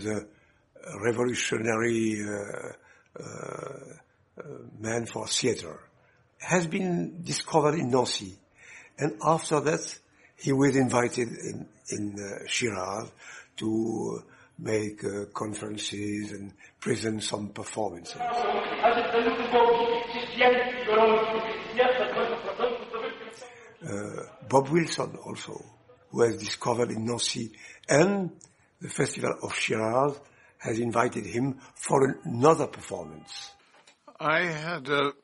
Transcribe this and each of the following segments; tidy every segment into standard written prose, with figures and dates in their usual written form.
The revolutionary man for theater, has been discovered in Nancy. And after that, he was invited in Shiraz to make conferences and present some performances. Bob Wilson also, who was discovered in Nancy, and the Festival of Shiraz has invited him for another performance. I had a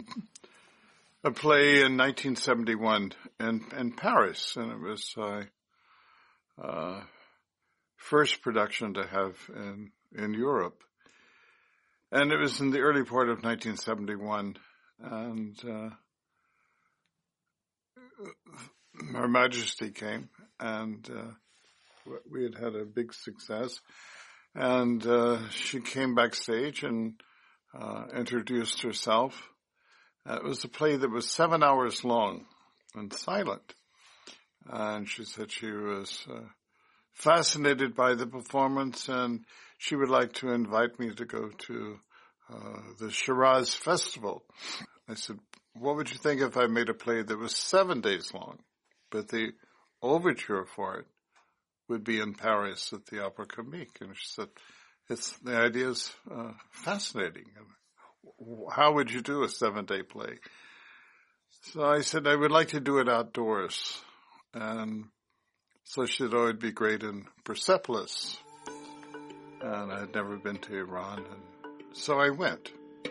play in 1971 in Paris, and it was my first production to have in Europe. And it was in the early part of 1971, and Her Majesty came, and we had a big success. And she came backstage and introduced herself. It was a play that was 7 hours long and silent. And she said she was fascinated by the performance, and she would like to invite me to go to the Shiraz Festival. I said, what would you think if I made a play that was 7 days long, but the overture for it would be in Paris at the Opera Comique? And she said, the idea is fascinating. How would you do a 7-day play? So I said, I would like to do it outdoors. And so she said, oh, it'd be great in Persepolis. And I had never been to Iran. And so I went.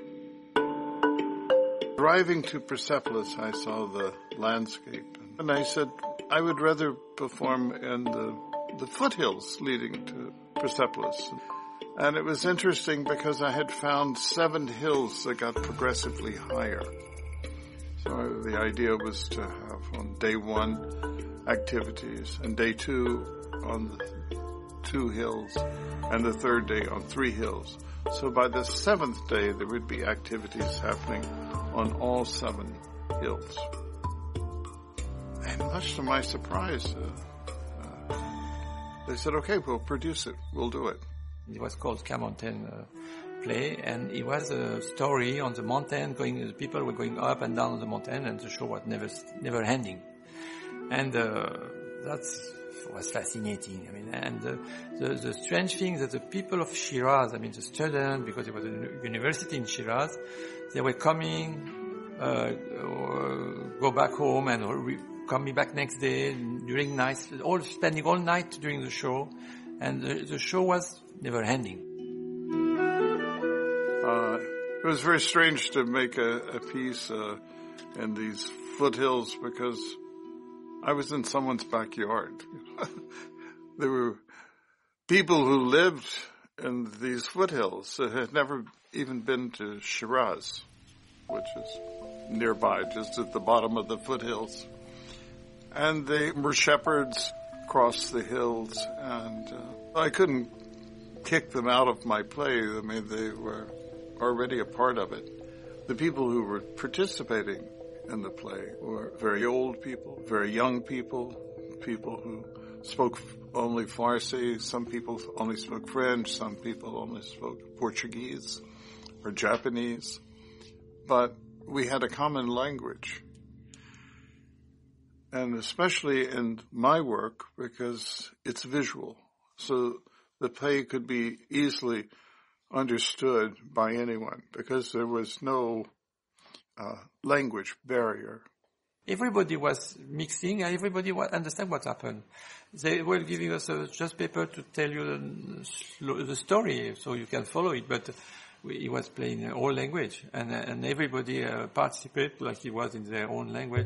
Driving to Persepolis, I saw the landscape. And I said, I would rather perform in the foothills leading to Persepolis. And it was interesting because I had found 7 hills that got progressively higher. So the idea was to have on day 1 activities, and day 2 on the 2 hills, and the 3rd day on 3 hills. So by the 7th day, there would be activities happening on all 7 hills. And much to my surprise, they said, okay, we'll produce it. We'll do it. It was called Camontaigne play, and it was a story on the mountain. The people were going up and down the mountain, and the show was never ending. And that was fascinating. I mean, and the strange thing that the people of Shiraz, I mean, the students, because it was a university in Shiraz, they were coming, go back home, and coming back next day during nights, spending all night during the show, and the show was never ending. It was very strange to make a piece in these foothills because I was in someone's backyard. There were people who lived in these foothills that had never even been to Shiraz, which is nearby, just at the bottom of the foothills. And they were shepherds across the hills, and I couldn't kick them out of my play. I mean, they were already a part of it. The people who were participating in the play were very old people, very young people, people who spoke only Farsi, some people only spoke French, some people only spoke Portuguese or Japanese. But we had a common language. And especially in my work, because it's visual. So the play could be easily understood by anyone because there was no language barrier. Everybody was mixing, and everybody understand what happened. They were giving us just paper to tell you the story, so you can follow it. But he was playing all language, and everybody participated like he was in their own language.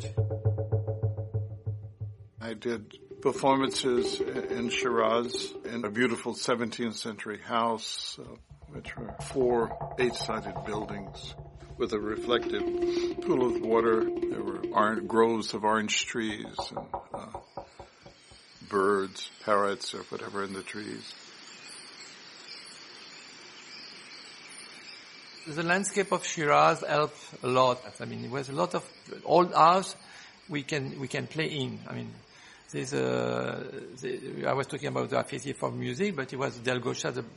I did performances in Shiraz in a beautiful 17th century house, which were 4 8-sided buildings with a reflective pool of water. There were groves of orange trees and birds, parrots, or whatever in the trees. The landscape of Shiraz helped a lot. I mean, it was a lot of old house we can play in. I mean, I was talking about the appreciation for music, but it was Del Gauchat,